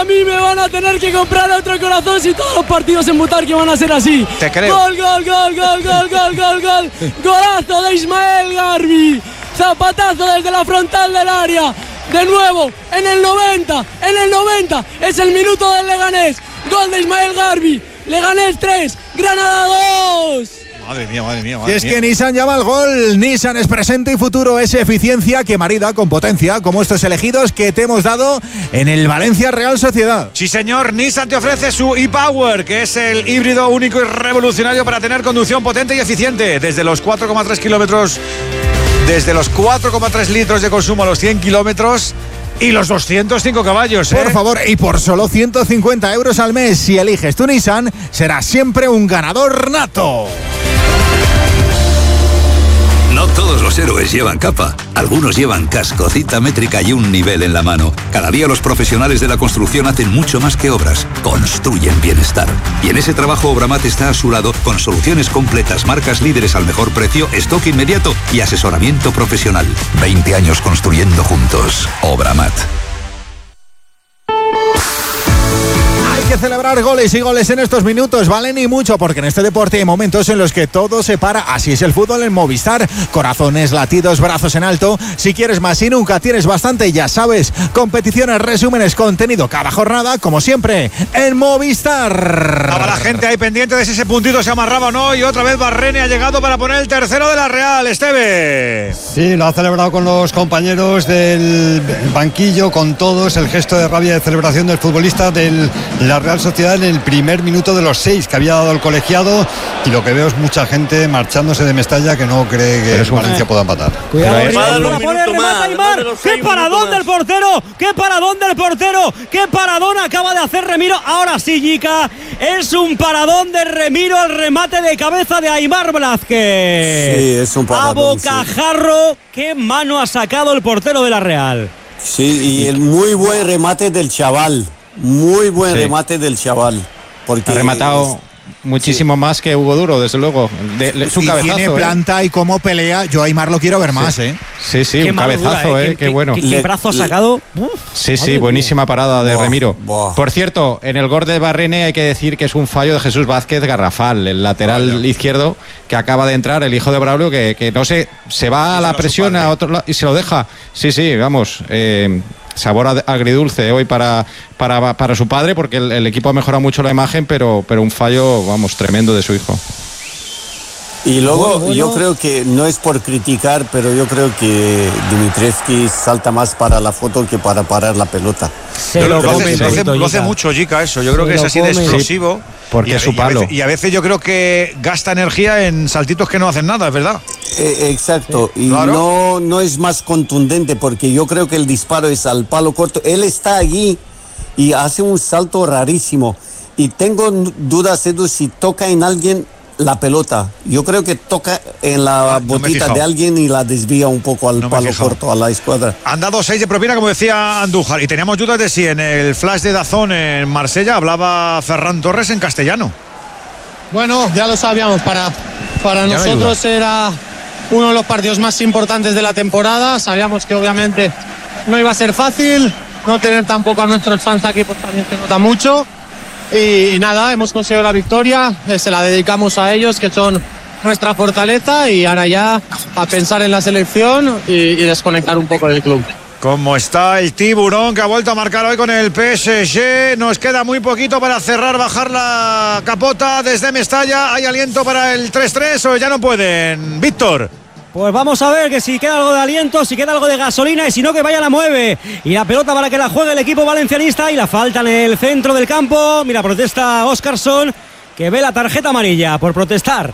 mí me van a tener que comprar otro corazón si todos los partidos en Butarque van a ser así. Te creo. Gol. Golazo de Ismael Garbi. Zapatazo desde la frontal del área. De nuevo, en el 90. Es el minuto del Leganés. Gol de Ismael Garbi. Leganés 3, Granada 2. Madre mía. Y es que Nissan llama al gol. Nissan es presente y futuro, es eficiencia que marida con potencia, como estos elegidos que te hemos dado en el Valencia Real Sociedad. Sí, señor, Nissan te ofrece su e-Power, que es el híbrido único y revolucionario para tener conducción potente y eficiente. Desde los 4,3 kilómetros, desde los 4,3 litros de consumo a los 100 kilómetros y los 205 caballos. Por favor, y por solo 150 euros al mes, si eliges tu Nissan, serás siempre un ganador nato. No todos los héroes llevan capa. Algunos llevan casco, cita métrica y un nivel en la mano. Cada día los profesionales de la construcción hacen mucho más que obras. Construyen bienestar. Y en ese trabajo Obramat está a su lado con soluciones completas, marcas líderes al mejor precio, stock inmediato y asesoramiento profesional. 20 años construyendo juntos. Obramat. Hay que celebrar goles y goles en estos minutos, valen y mucho, porque en este deporte hay momentos en los que todo se para. Así es el fútbol en Movistar. Corazones, latidos, brazos en alto. Si quieres más y nunca tienes bastante, ya sabes. Competiciones, resúmenes, contenido cada jornada, como siempre, en Movistar. Ahora la gente ahí pendiente de si ese puntito se amarraba o no. Y otra vez Barrene ha llegado para poner el tercero de la Real. Esteve. Sí, lo ha celebrado con los compañeros del banquillo, con todos. El gesto de rabia de celebración del futbolista de la Real Sociedad en el primer minuto de los 6 que había dado el colegiado, y lo que veo es mucha gente marchándose de Mestalla que no cree que el Valencia pueda empatar. Cuidado, ¡qué paradón del portero! ¡Qué paradón del portero! ¡Qué paradón acaba de hacer Remiro! Ahora sí, Jica, es un paradón de Remiro al remate de cabeza de Aimar Blázquez. Sí, es un paradón. A bocajarro, sí. Qué mano ha sacado el portero de la Real. Sí, y el muy buen remate del chaval. Muy buen remate del chaval. Porque ha rematado muchísimo más que Hugo Duro, desde luego. Es un cabezazo. Tiene planta y cómo pelea. Yo a Aimar lo quiero ver más, ¿eh? Sí, qué un cabezazo, qué bueno. ¿Qué brazo ha sacado? Sí, buenísima parada de Remiro. Por cierto, en el gol de Barrene hay que decir que es un fallo de Jesús Vázquez garrafal, el lateral izquierdo que acaba de entrar, el hijo de Braulio, que no sé, se va a la presión a otro lado y se lo deja. Sí, vamos. Sabor agridulce hoy para su padre, porque el equipo ha mejorado mucho la imagen, pero un fallo, vamos, tremendo de su hijo. Y luego yo creo que, no es por criticar, pero yo creo que Dimitrievski salta más para la foto que para parar la pelota. Lo hace mucho, Jica, eso. Yo creo que es así de explosivo. Sí, porque es su palo. Y a veces yo creo que gasta energía en saltitos que no hacen nada, es verdad. Exacto, y claro. no es más contundente, porque yo creo que el disparo es al palo corto. Él está allí y hace un salto rarísimo. Y tengo dudas, Edu, si toca en alguien la pelota. Yo creo que toca en la botita de alguien y la desvía un poco al palo corto, a la escuadra. Han dado 6 de propina, como decía Andújar, y teníamos dudas de si en el flash de Dazón en Marsella hablaba Ferran Torres en castellano. Bueno, ya lo sabíamos, para nosotros era uno de los partidos más importantes de la temporada. Sabíamos que obviamente no iba a ser fácil, no tener tampoco a nuestros fans aquí pues también se nota mucho. Y nada, hemos conseguido la victoria, se la dedicamos a ellos, que son nuestra fortaleza, y ahora ya a pensar en la selección y desconectar un poco del club. ¿Cómo está el tiburón que ha vuelto a marcar hoy con el PSG? Nos queda muy poquito para cerrar, bajar la capota desde Mestalla. ¿Hay aliento para el 3-3 o ya no pueden? Víctor. Pues vamos a ver que si queda algo de aliento, si queda algo de gasolina, y si no, que vaya la mueve. Y la pelota para que la juegue el equipo valencianista, y la falta en el centro del campo. Mira, protesta Óscarson, que ve la tarjeta amarilla por protestar.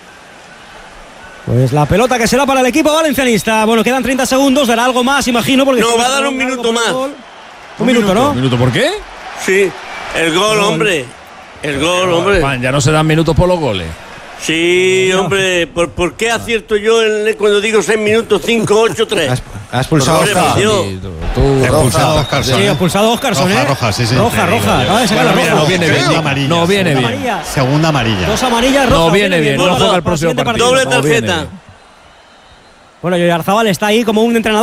Pues la pelota que será para el equipo valencianista. Bueno, quedan 30 segundos, dará algo más, imagino. Porque no, va a dar un minuto más. Un minuto, ¿no? ¿Un minuto por qué? Sí, el gol, hombre. El gol, hombre. Man, ya no se dan minutos por los goles. Sí, hombre, ¿por qué acierto yo cuando digo 6 minutos, 5, 8, 3? Ha expulsado a Óscarson. Sí, ha expulsado a Óscarson, Roja, sí. Roja. No viene bien. No viene bien. Segunda amarilla. 2 amarillas, roja. No viene bien. No juega el próximo partido. Doble tarjeta. Bueno, Oyarzabal está ahí como un entrenador